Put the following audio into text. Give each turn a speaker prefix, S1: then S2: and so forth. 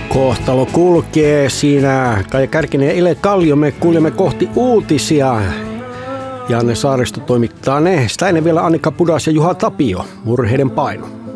S1: Kohtalo kulkee siinä. Kaija Kärkinen ja Ile Kallio, me kuljemme kohti uutisia. Janne Saaristo toimittaa ne. Sitä ennen vielä Annika Pudas ja Juha Tapio, Murheiden paino.